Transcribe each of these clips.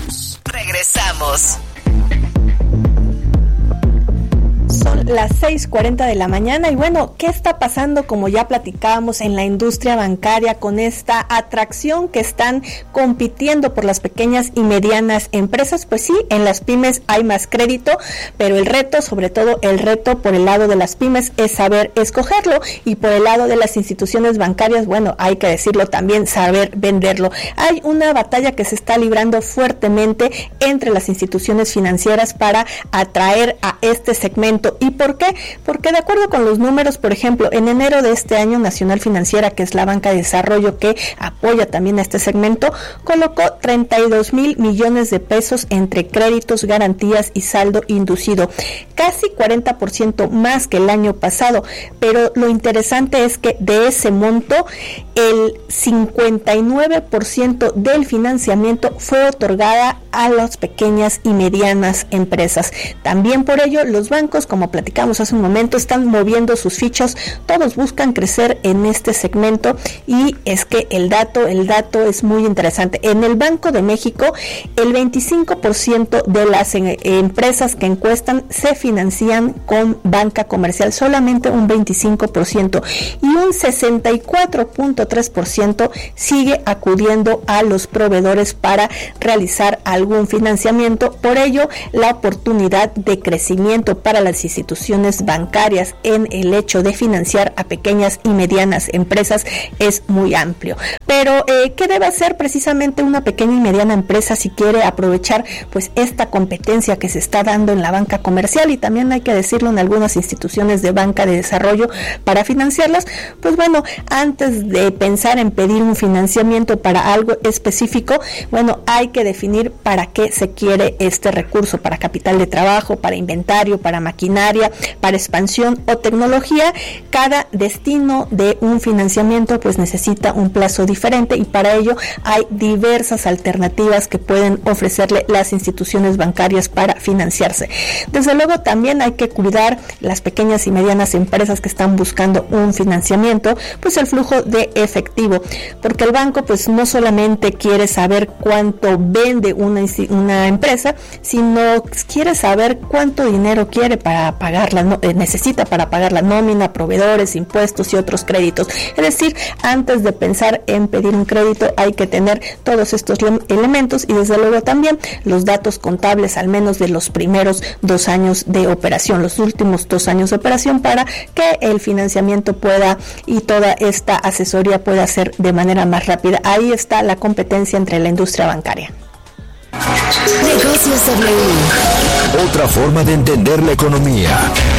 News. Regresamos. Son las 6:40 de la mañana y bueno, ¿qué está pasando? Como ya platicábamos en la industria bancaria con esta atracción que están compitiendo por las pequeñas y medianas empresas. Pues sí, en las pymes hay más crédito, pero el reto, sobre todo el reto por el lado de las pymes es saber escogerlo, y por el lado de las instituciones bancarias, bueno, hay que decirlo también, saber venderlo. Hay una batalla que se está librando fuertemente entre las instituciones financieras para atraer a este segmento. ¿Y por qué? Porque de acuerdo con los números, por ejemplo, en enero de este año, Nacional Financiera, que es la banca de desarrollo que apoya también a este segmento, colocó 32,000 millones de pesos entre créditos, garantías y saldo inducido, casi 40% más que el año pasado. Pero lo interesante es que de ese monto, el 59% del financiamiento fue otorgada a las pequeñas y medianas empresas. También por ello, los bancos, como platicamos hace un momento, están moviendo sus fichas. Todos buscan crecer en este segmento, y es que el dato es muy interesante. En el Banco de México, el 25% de las empresas que encuestan se financian con banca comercial, solamente un 25%, y un 64.3% sigue acudiendo a los proveedores para realizar algún financiamiento. Por ello, la oportunidad de crecimiento para las instituciones bancarias en el hecho de financiar a pequeñas y medianas empresas es muy amplio. Pero, ¿qué debe hacer precisamente una pequeña y mediana empresa si quiere aprovechar pues esta competencia que se está dando en la banca comercial, y también hay que decirlo en algunas instituciones de banca de desarrollo, para financiarlas? Pues bueno, antes de pensar en pedir un financiamiento para algo específico, bueno, hay que definir para qué se quiere este recurso: para capital de trabajo, para inventario, para maquinaria, para expansión o tecnología. Cada destino de un financiamiento pues necesita un plazo diferente, y para ello hay diversas alternativas que pueden ofrecerle las instituciones bancarias para financiarse. Desde luego también hay que cuidar las pequeñas y medianas empresas que están buscando un financiamiento, pues el flujo de efectivo, porque el banco pues no solamente quiere saber cuánto vende una empresa, sino quiere saber cuánto dinero quiere para pagar necesita para pagar la nómina, proveedores, impuestos y otros créditos. Es decir, antes de pensar en pedir un crédito hay que tener todos estos elementos, y desde luego también los datos contables, al menos de los primeros 2 años de operación, los últimos 2 años de operación, para que el financiamiento pueda y toda esta asesoría pueda ser de manera más rápida. Ahí está la competencia entre la industria bancaria. Negocios W. Otra forma de entender la economía.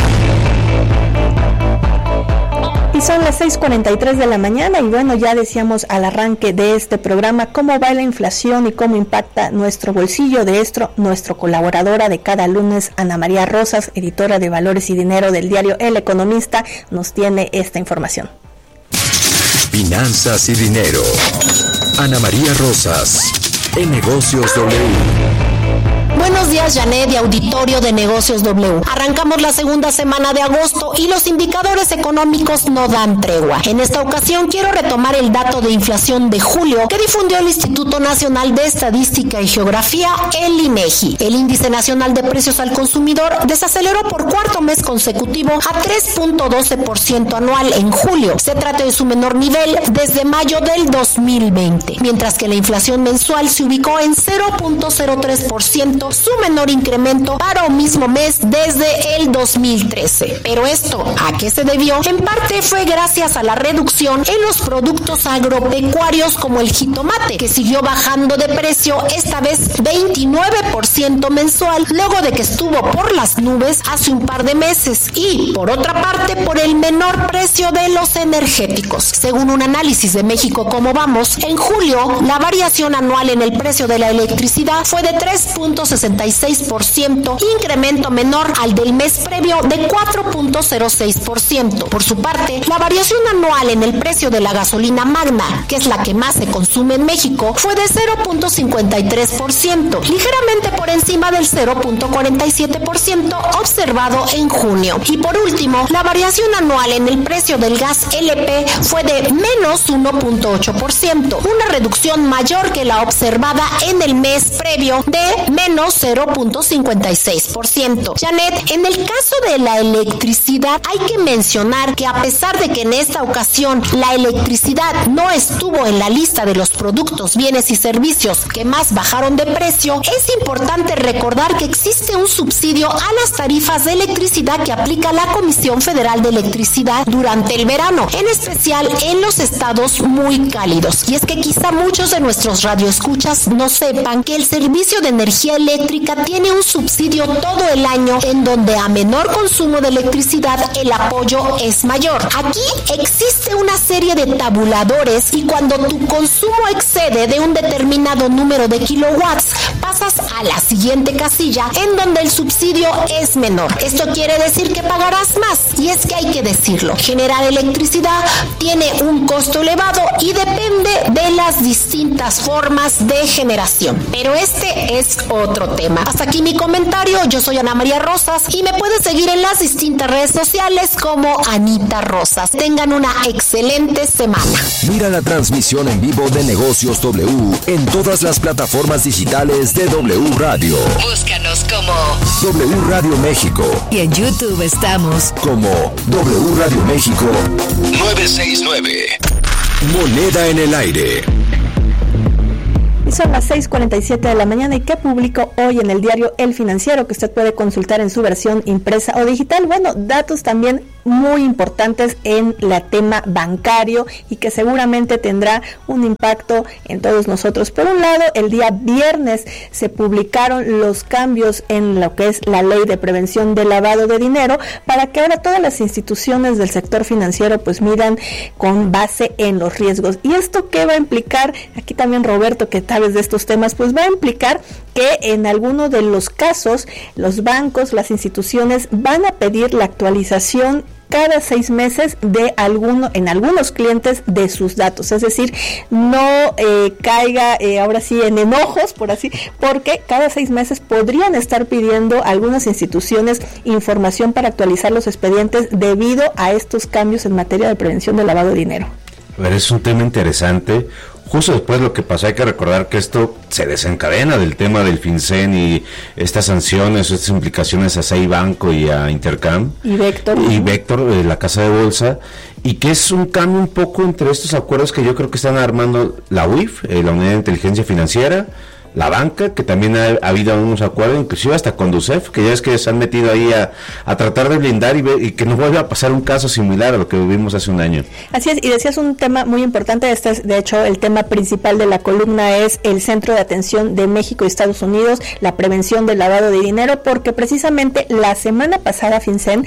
Y son las 6:43 de la mañana, y bueno, ya decíamos al arranque de este programa cómo va la inflación y cómo impacta nuestro bolsillo. De esto, nuestra colaboradora de cada lunes, Ana María Rosas, editora de Valores y Dinero del diario El Economista, nos tiene esta información. Finanzas y dinero. Ana María Rosas, en Negocios W. Buenos días, Janet y auditorio de Negocios W. Arrancamos la segunda semana de agosto y los indicadores económicos no dan tregua. En esta ocasión quiero retomar el dato de inflación de julio que difundió el Instituto Nacional de Estadística y Geografía, el INEGI. El Índice Nacional de Precios al Consumidor desaceleró por cuarto mes consecutivo a 3.12% anual en julio. Se trata de su menor nivel desde mayo del 2020, mientras que la inflación mensual se ubicó en 0.03%, su menor incremento para un mismo mes desde el 2013. Pero esto, ¿a qué se debió? En parte fue gracias a la reducción en los productos agropecuarios como el jitomate, que siguió bajando de precio, esta vez 29% mensual, luego de que estuvo por las nubes hace un par de meses, y por otra parte por el menor precio de los energéticos. Según un análisis de México Cómo Vamos, en julio la variación anual en el precio de la electricidad fue de 3.65 4.56%, incremento menor al del mes previo de 4.06%. Por su parte, la variación anual en el precio de la gasolina magna, que es la que más se consume en México, fue de 0.53%, ligeramente por encima del 0.47% observado en junio. Y por último, la variación anual en el precio del gas LP fue de menos 1.8%, una reducción mayor que la observada en el mes previo de menos 0.56%. Janet, en el caso de la electricidad, hay que mencionar que a pesar de que en esta ocasión la electricidad no estuvo en la lista de los productos, bienes y servicios que más bajaron de precio, es importante recordar que existe un subsidio a las tarifas de electricidad que aplica la Comisión Federal de Electricidad durante el verano, en especial en los estados muy cálidos. Y es que quizá muchos de nuestros radioescuchas no sepan que el servicio de energía eléctrica tiene un subsidio todo el año, en donde a menor consumo de electricidad el apoyo es mayor. Aquí existe una serie de tabuladores y cuando tu consumo excede de un determinado número de kilowatts, pasas a la siguiente casilla en donde el subsidio es menor. Esto quiere decir que pagarás más, y es que hay que decirlo, generar electricidad tiene un costo elevado y depende de las distintas formas de generación. Pero este es otro tema. Hasta aquí mi comentario. Yo soy Ana María Rosas y me puedes seguir en las distintas redes sociales como Anita Rosas. Tengan una excelente semana. Mira la transmisión en vivo de Negocios W en todas las plataformas digitales de W Radio. Búscanos como W Radio México. Y en YouTube estamos Como W Radio México 969. Moneda en el aire. Y son las 6:47 de la mañana. ¿Y qué publicó hoy en el diario El Financiero, que usted puede consultar en su versión impresa o digital? Bueno, datos también muy importantes en el tema bancario y que seguramente tendrá un impacto en todos nosotros. Por un lado, el día viernes se publicaron los cambios en lo que es la Ley de Prevención del Lavado de Dinero, para que ahora todas las instituciones del sector financiero pues midan con base en los riesgos. ¿Y esto qué va a implicar? Aquí también Roberto, que sabes de estos temas, pues va a implicar que en algunos de los casos los bancos, las instituciones van a pedir la actualización cada 6 meses en algunos clientes de sus datos, es decir, no caiga ahora sí en enojos, porque cada 6 meses podrían estar pidiendo algunas instituciones información para actualizar los expedientes debido a estos cambios en materia de prevención del lavado de dinero. A ver, es un tema interesante. Justo después de lo que pasó, hay que recordar que esto se desencadena del tema del FinCEN y estas sanciones, estas implicaciones a Sei Banco y a Intercam y Vector, la casa de bolsa, y que es un cambio un poco entre estos acuerdos que yo creo que están armando la UIF, la Unidad de Inteligencia Financiera, la banca, que también ha habido unos acuerdos, inclusive hasta con DUCEF, que ya es que se han metido ahí a tratar de blindar y que no vuelva a pasar un caso similar a lo que vivimos hace un año. Así es, y decías un tema muy importante. Este es, de hecho, el tema principal de la columna es el Centro de Atención de México y Estados Unidos, la prevención del lavado de dinero, porque precisamente la semana pasada FinCEN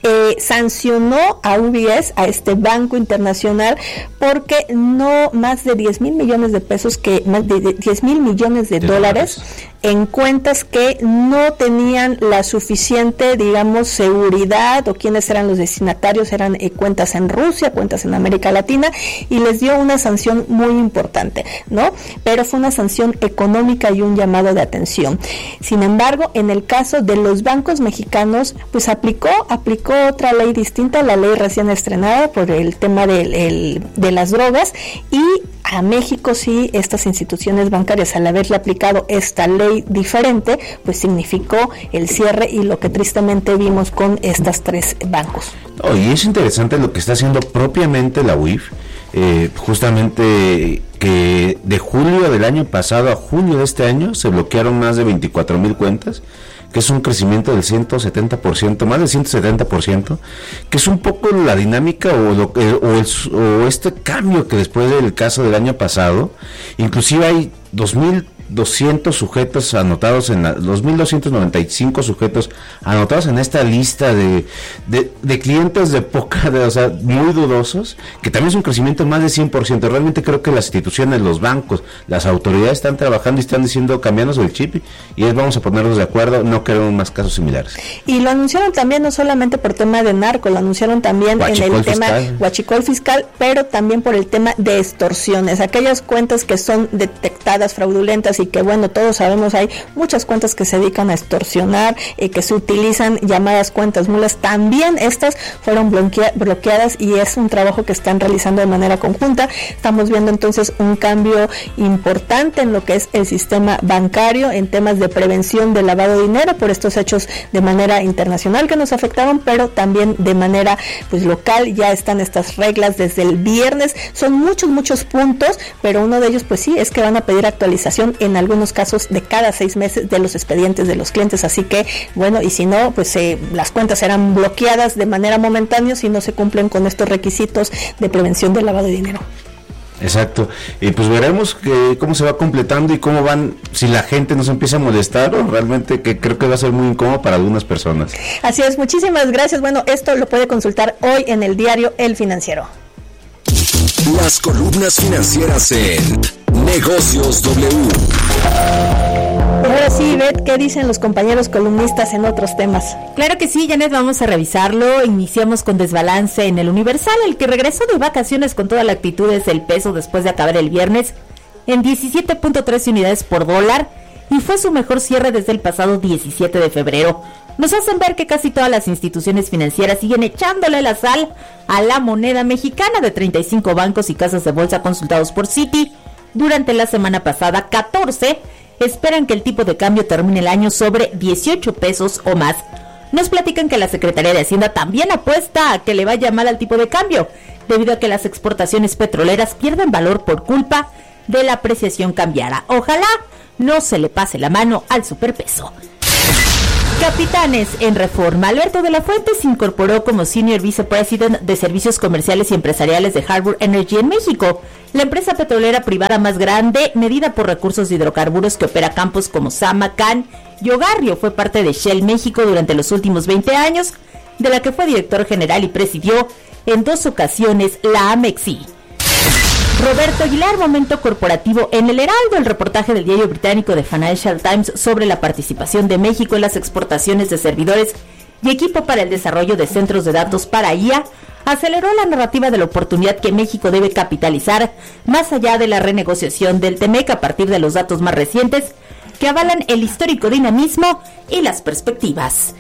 sancionó a UBS, a este banco internacional, porque no más de 10,000 millones de pesos, más de 10,000 millones de dólares en cuentas que no tenían la suficiente, digamos, seguridad, o quiénes eran los destinatarios, eran cuentas en Rusia, cuentas en América Latina, y les dio una sanción muy importante, ¿no? Pero fue una sanción económica y un llamado de atención. Sin embargo, en el caso de los bancos mexicanos, pues aplicó otra ley distinta, la ley recién estrenada por el tema de las drogas, y a México sí, estas instituciones bancarias, al haberle aplicado esta ley diferente, pues significó el cierre y lo que tristemente vimos con estas 3 bancos. Y es interesante lo que está haciendo propiamente la UIF, justamente que de julio del año pasado a junio de este año se bloquearon más de 24,000 cuentas, que es un crecimiento del 170%, más del 170%, que es un poco la dinámica o este cambio que después del caso del año pasado, inclusive hay 2,000 2.200 sujetos anotados en 2.295 sujetos anotados en esta lista de clientes de poca, o sea, muy dudosos, que también es un crecimiento más de 100%. Realmente creo que las instituciones, los bancos, las autoridades están trabajando y están diciendo, cambianos el chip y vamos a ponernos de acuerdo, no queremos más casos similares. Y lo anunciaron también no solamente por tema de narco, lo anunciaron también en el tema huachicol fiscal, pero también por el tema de extorsiones, aquellas cuentas que son detectadas fraudulentas y que bueno, todos sabemos, hay muchas cuentas que se dedican a extorsionar, que se utilizan llamadas cuentas mulas, también estas fueron bloqueadas y es un trabajo que están realizando de manera conjunta. Estamos viendo entonces un cambio importante en lo que es el sistema bancario en temas de prevención del lavado de dinero por estos hechos de manera internacional que nos afectaron, pero también de manera pues local. Ya están estas reglas desde el viernes, son muchos puntos, pero uno de ellos pues sí es que van a pedir actualización en algunos casos de cada 6 meses de los expedientes de los clientes, así que bueno, y si no pues las cuentas serán bloqueadas de manera momentánea si no se cumplen con estos requisitos de prevención del lavado de dinero. Exacto, y pues veremos cómo se va completando y cómo van, si la gente nos empieza a molestar o realmente, que creo que va a ser muy incómodo para algunas personas. Así es, muchísimas gracias. Bueno, esto lo puede consultar hoy en el diario El Financiero. Las columnas financieras en Negocios W. Ahora sí, Beth, ¿qué dicen los compañeros columnistas en otros temas? Claro que sí, Janet, vamos a revisarlo. Iniciamos con desbalance en el Universal. El que regresó de vacaciones con toda la actitud es el peso después de acabar el viernes en 17.13 unidades por dólar y fue su mejor cierre desde el pasado 17 de febrero. Nos hacen ver que casi todas las instituciones financieras siguen echándole la sal a la moneda mexicana. De 35 bancos y casas de bolsa consultados por Citi durante la semana pasada, 14 esperan que el tipo de cambio termine el año sobre 18 pesos o más. Nos platican que la Secretaría de Hacienda también apuesta a que le vaya mal al tipo de cambio, debido a que las exportaciones petroleras pierden valor por culpa de la apreciación cambiaria. Ojalá no se le pase la mano al superpeso. Capitanes en Reforma. Alberto de la Fuente se incorporó como Senior Vice President de Servicios Comerciales y Empresariales de Harbour Energy en México, la empresa petrolera privada más grande, medida por recursos de hidrocarburos que opera campos como Zama, Can y Ogarrio. Fue parte de Shell México durante los últimos 20 años, de la que fue director general y presidió en 2 ocasiones la Amexi. Roberto Aguilar, momento corporativo en El Heraldo. El reportaje del diario británico The Financial Times sobre la participación de México en las exportaciones de servidores y equipo para el desarrollo de centros de datos para IA aceleró la narrativa de la oportunidad que México debe capitalizar más allá de la renegociación del TEMEC a partir de los datos más recientes que avalan el histórico dinamismo y las perspectivas.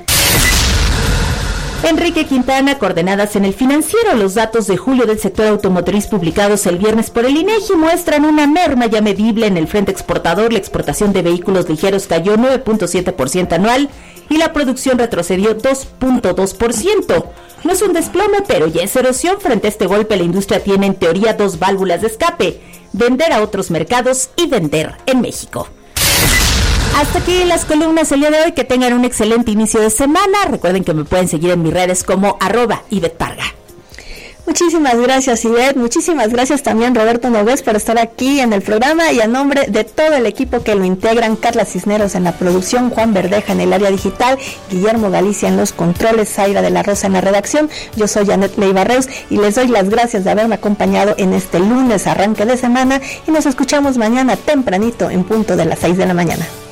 Enrique Quintana, coordenadas en El Financiero. Los datos de julio del sector automotriz publicados el viernes por el INEGI muestran una merma ya medible en el frente exportador. La exportación de vehículos ligeros cayó 9.7% anual y la producción retrocedió 2.2%. No es un desplome, pero ya es erosión. Frente a este golpe, la industria tiene en teoría 2 válvulas de escape: vender a otros mercados y vender en México. Hasta aquí las columnas el día de hoy. Que tengan un excelente inicio de semana. Recuerden que me pueden seguir en mis redes como @IvetParga. Muchísimas gracias, Ivette. Muchísimas gracias también, Roberto Nogués, por estar aquí en el programa, y a nombre de todo el equipo que lo integran: Carla Cisneros en la producción, Juan Verdeja en el área digital, Guillermo Galicia en los controles, Zaira de la Rosa en la redacción. Yo soy Janet Leiva Reus y les doy las gracias de haberme acompañado en este lunes arranque de semana, y nos escuchamos mañana tempranito en punto de las 6 de la mañana.